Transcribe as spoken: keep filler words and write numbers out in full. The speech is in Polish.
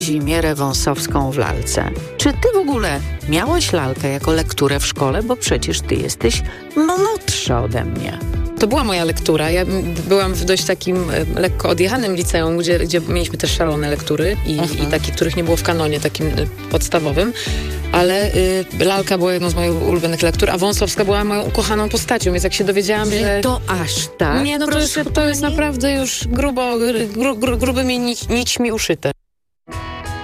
Kazimierę Wąsowską w lalce. Czy ty w ogóle miałaś lalkę jako lekturę w szkole? Bo przecież ty jesteś młodsza ode mnie. To była moja lektura. Ja byłam w dość takim lekko odjechanym liceum, gdzie, gdzie mieliśmy też szalone lektury i, i takie, których nie było w kanonie takim podstawowym. Ale y, lalka była jedną z moich ulubionych lektur, a Wąsowska była moją ukochaną postacią, więc jak się dowiedziałam, Czy że... to aż tak? Nie, no to jest, to jest naprawdę już grubo, gru, gru, grubymi nić, nićmi uszyte.